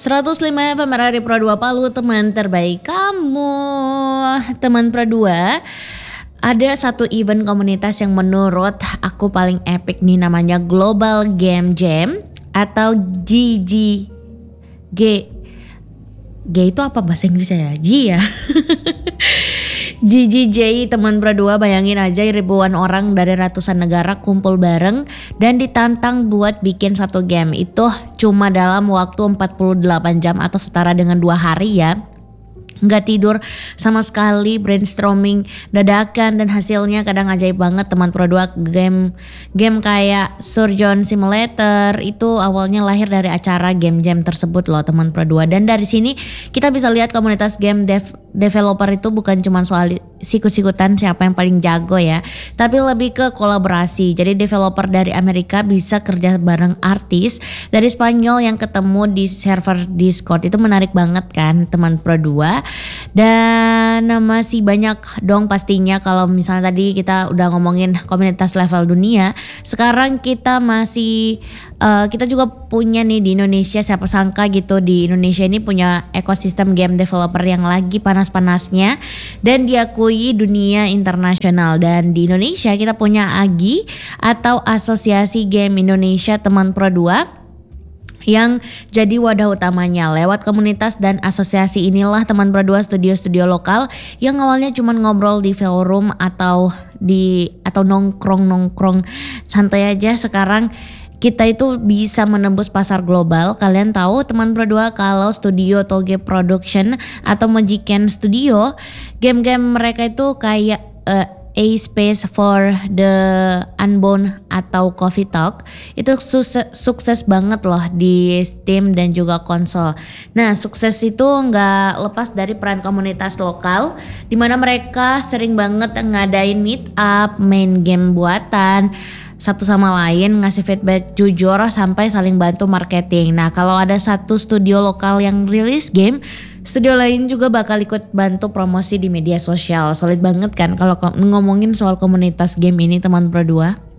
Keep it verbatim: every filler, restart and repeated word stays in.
seratus lima F M R R I Pro dua Palu, teman terbaik kamu. Teman Pro dua, ada satu event komunitas yang menurut aku paling epic nih, namanya Global Game Jam atau G G G. G itu apa bahasa Inggrisnya ya? G ya. G G J, teman Pro dua, bayangin aja ribuan orang dari ratusan negara kumpul bareng dan ditantang buat bikin satu game. Itu cuma dalam waktu empat puluh delapan jam atau setara dengan dua hari ya. Nggak tidur sama sekali, brainstorming dadakan, dan hasilnya kadang ajaib banget teman Pro dua. Game game kayak Surgeon Simulator itu awalnya lahir dari acara game jam tersebut loh teman Pro dua. Dan dari sini kita bisa lihat komunitas game dev, developer itu bukan cuma soal sikut-sikutan siapa yang paling jago ya, tapi lebih ke kolaborasi. Jadi developer dari Amerika bisa kerja bareng artis dari Spanyol yang ketemu di server Discord. Itu menarik banget kan teman Pro dua. Dan masih banyak dong pastinya. Kalau misalnya tadi kita udah ngomongin komunitas level dunia, sekarang kita masih uh, kita juga punya nih di Indonesia. Siapa sangka gitu di Indonesia ini punya ekosistem game developer yang lagi panas-panasnya dan diakui dunia internasional. Dan di Indonesia kita punya A G I atau Asosiasi Game Indonesia teman Pro dua yang jadi wadah utamanya. Lewat komunitas dan asosiasi inilah teman Pro dua, studio-studio lokal yang awalnya cuma ngobrol di forum atau di atau nongkrong-nongkrong santai aja, sekarang kita itu bisa menembus pasar global. Kalian tahu teman Pro dua kalau studio Toge Production atau Majiken Studio, game-game mereka itu kayak uh, A Space for the Unbound atau Coffee Talk itu sukses, sukses banget loh di Steam dan juga konsol. Nah, sukses itu nggak lepas dari peran komunitas lokal, dimana mereka sering banget ngadain meet up, main game buatan satu sama lain, ngasih feedback jujur sampai saling bantu marketing. Nah, kalau ada satu studio lokal yang rilis game, studio lain juga bakal ikut bantu promosi di media sosial. Solid banget kan kalau ngomongin soal komunitas game ini teman Pro dua.